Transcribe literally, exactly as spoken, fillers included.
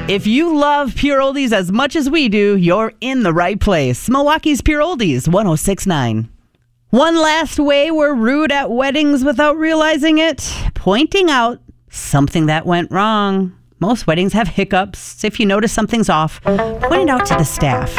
If you love Pure Oldies as much as we do, you're in the right place. Milwaukee's Pure Oldies, one oh six point nine. One last way we're rude at weddings without realizing it, pointing out something that went wrong. Most weddings have hiccups. If you notice something's off, point it out to the staff.